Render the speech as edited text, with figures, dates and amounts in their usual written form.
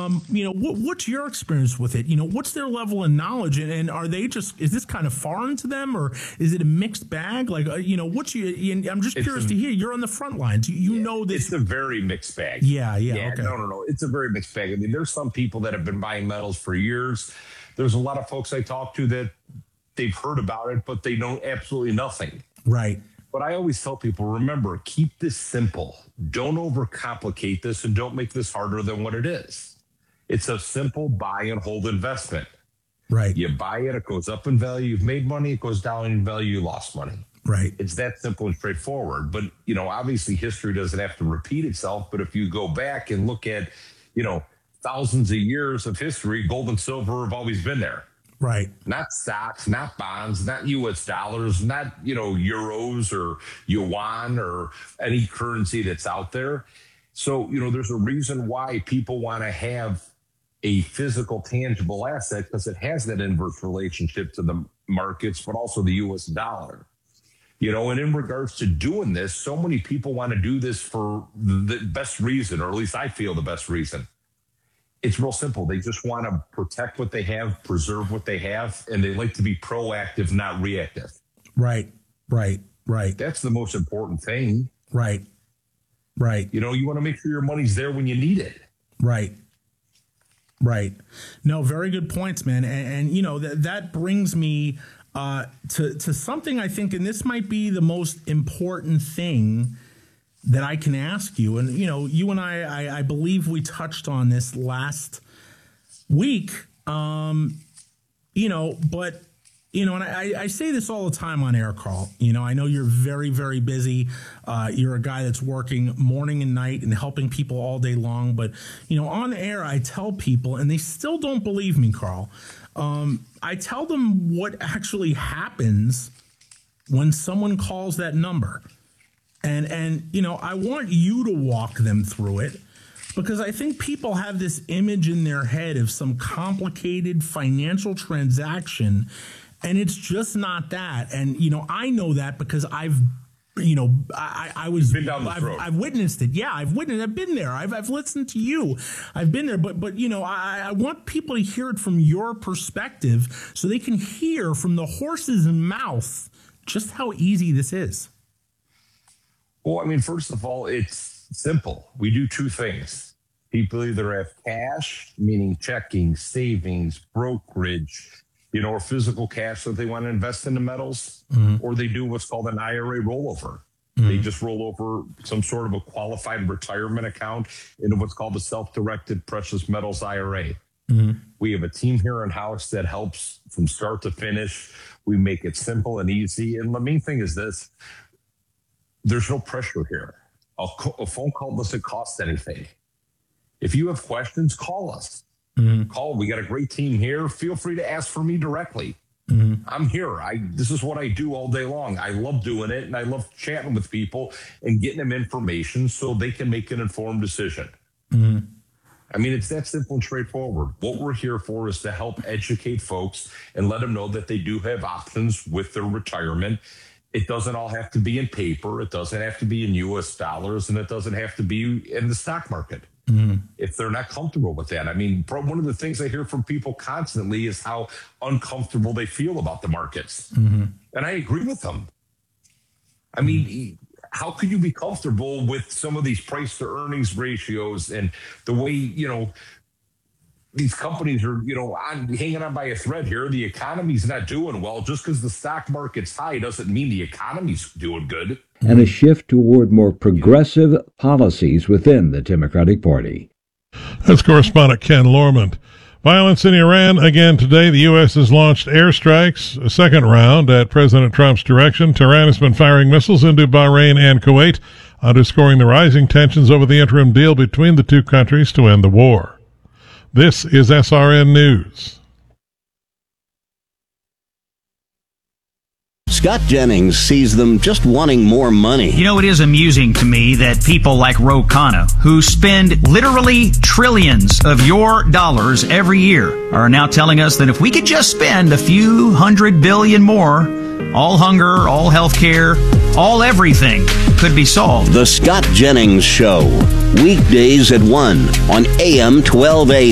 What's your experience with it? What's their level of knowledge, and are they is this kind of foreign to them, or is it a mixed bag? Like, I'm just curious to hear. You're on the front lines. You know this. It's a very mixed bag. Yeah. Okay. No. It's a very mixed bag. I mean, there's some people that have been buying metals for years. There's a lot of folks I talk to that they've heard about it, but they know absolutely nothing. Right. But I always tell people, remember, keep this simple. Don't overcomplicate this, and don't make this harder than what it is. It's a simple buy and hold investment. Right. You buy it, it goes up in value, you've made money, it goes down in value, you lost money. Right. It's that simple and straightforward. But, obviously history doesn't have to repeat itself. But if you go back and look at, thousands of years of history, gold and silver have always been there. Right. Not stocks, not bonds, not U.S. dollars, not, euros or yuan or any currency that's out there. So, there's a reason why people want to have a physical, tangible asset, because it has that inverse relationship to the markets, but also the U.S. dollar. And in regards to doing this, so many people want to do this for the best reason, or at least I feel the best reason. It's real simple. They just want to protect what they have, preserve what they have, and they like to be proactive, not reactive. Right. That's the most important thing. Right. You want to make sure your money's there when you need it. Right. No, very good points, man. And that brings me to something I think, and this might be the most important thing that I can ask you. And, you and I believe we touched on this last week, and I say this all the time on air, Carl. I know you're very, very busy. You're a guy that's working morning and night and helping people all day long. But, on air, I tell people, and they still don't believe me, Carl. I tell them what actually happens when someone calls that number. And I want you to walk them through it, because I think people have this image in their head of some complicated financial transaction, and it's just not that. And, I know that because I've been down this road. I've witnessed it. Yeah, I've been there. I've listened to you. I've been there. But I want people to hear it from your perspective, so they can hear from the horse's mouth just how easy this is. Well, I mean, first of all, it's simple. We do two things. People either have cash, meaning checking, savings, brokerage, or physical cash that they want to invest in the metals, or they do what's called an IRA rollover. They just roll over some sort of a qualified retirement account into what's called a self-directed precious metals IRA. We have a team here in-house that helps from start to finish. We make it simple and easy. And the main thing is this. There's no pressure here. A phone call doesn't cost anything. If you have questions, call us. Call. We got a great team here. Feel free to ask for me directly. I'm here. This is what I do all day long. I love doing it, and I love chatting with people and getting them information so they can make an informed decision. I mean, it's that simple and straightforward. What we're here for is to help educate folks and let them know that they do have options with their retirement. It doesn't all have to be in paper. It doesn't have to be in U.S. dollars, and it doesn't have to be in the stock market. If they're not comfortable with that. I mean, one of the things I hear from people constantly is how uncomfortable they feel about the markets. And I agree with them. I mean, how could you be comfortable with some of these price to earnings ratios and the way, these companies are, hanging on by a thread here? The economy's not doing well. Just because the stock market's high doesn't mean the economy's doing good. And a shift toward more progressive policies within the Democratic Party. That's correspondent Ken Lorman. Violence in Iran again today. The U.S. has launched airstrikes, a second round at President Trump's direction. Tehran has been firing missiles into Bahrain and Kuwait, underscoring the rising tensions over the interim deal between the two countries to end the war. This is SRN News. Scott Jennings sees them just wanting more money. It is amusing to me that people like Ro Khanna, who spend literally trillions of your dollars every year, are now telling us that if we could just spend a few $100 billion more, all hunger, all health care, all everything could be solved. The Scott Jennings Show, weekdays at 1 on AM 1280.